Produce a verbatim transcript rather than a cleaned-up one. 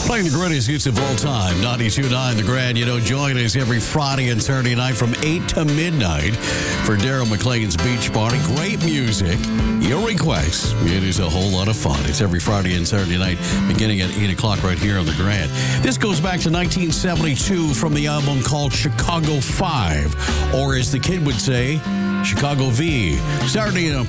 Playing the greatest hits of all time, ninety-two point nine The Grand. You know, join us every Friday and Saturday night from eight to midnight for Daryl McLean's Beach Party. Great music, your requests. It is a whole lot of fun. It's every Friday and Saturday night beginning at eight o'clock right here on The Grand. This goes back to nineteen seventy-two from the album called Chicago five, or as the kid would say, Chicago V. Saturday